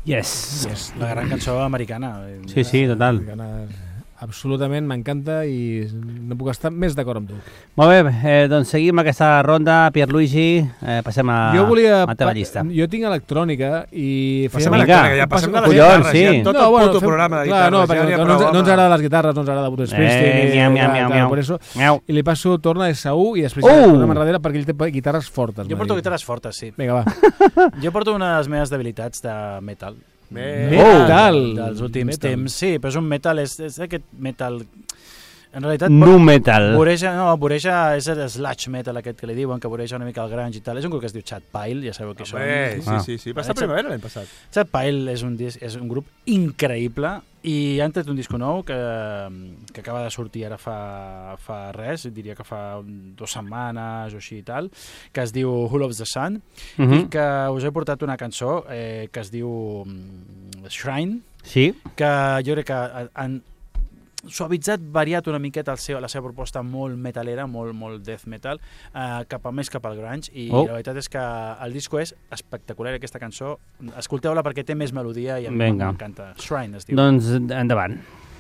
Yes. La gran cançó americana. Sí, total. Absolutament, m'encanta i no puc estar més d'acord amb tu. Molt bé, doncs seguim aquesta ronda. Pierluigi, passem a la teva llista. Jo tinc electrònica i... Passem a l'electrònica, ja passem de les guitarres, sí. Ja tot el puto programa de guitarres. No, perquè no ens agrada les guitarres, no ens agrada Bruce Springsteen, per això. I li passo torna a Saúl i després tornem enrere perquè ell té guitarres fortes. Jo porto guitarres fortes, sí. Vinga, va. Jo porto una de les meves debilitats de metal. Metal! Dels últims temps, sí, però és un metal, és aquest metal... En realitat... Nu metal. Voreja és el sludge metal aquest que li diuen, que voreja una mica el grunge i tal. És un grup que es diu Chad Pile, ja sabeu què són. Sí. Va estar primavera l'any passat. Chad Pile és un grup increïble i han tret un disco nou que acaba de sortir ara fa res, diria que fa 2 setmanes o així i tal, que es diu Who Loves the Sun, i que us he portat una cançó que es diu Shrine, que jo crec que han suavitzat, variat una miqueta la seva proposta molt metalera, molt death metal, més cap al grunge, i la veritat és que el disco és espectacular, aquesta cançó. Escolteu-la perquè té més melodia i a mi m'encanta. Shrine es diu. Doncs endavant.